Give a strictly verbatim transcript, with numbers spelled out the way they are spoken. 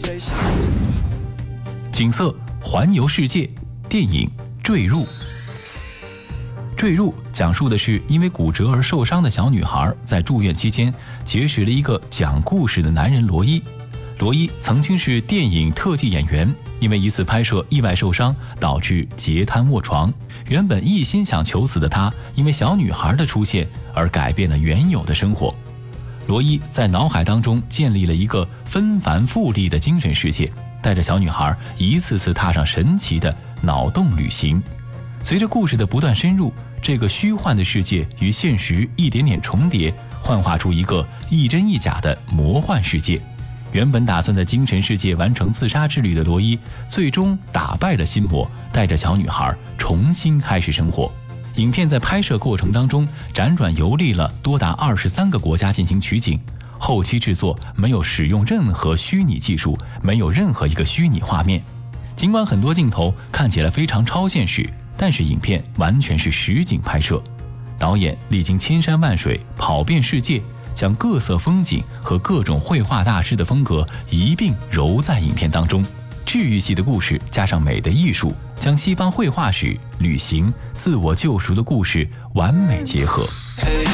景色环游世界，电影坠入。坠入讲述的是因为骨折而受伤的小女孩在住院期间结识了一个讲故事的男人罗伊。罗伊曾经是电影特技演员，因为一次拍摄意外受伤，导致截瘫卧床。原本一心想求死的他，因为小女孩的出现而改变了原有的生活。罗伊在脑海当中建立了一个纷繁复利的精神世界，带着小女孩一次次踏上神奇的脑洞旅行。随着故事的不断深入，这个虚幻的世界与现实一点点重叠，幻化出一个一真一假的魔幻世界。原本打算在精神世界完成自杀之旅的罗伊，最终打败了心魔，带着小女孩重新开始生活。影片在拍摄过程当中辗转游历了多达二十三个国家进行取景，后期制作没有使用任何虚拟技术，没有任何一个虚拟画面。尽管很多镜头看起来非常超现实，但是影片完全是实景拍摄。导演历经千山万水，跑遍世界，将各色风景和各种绘画大师的风格一并揉在影片当中。治愈系的故事加上美的艺术，将西方绘画史、旅行、自我救赎的故事完美结合。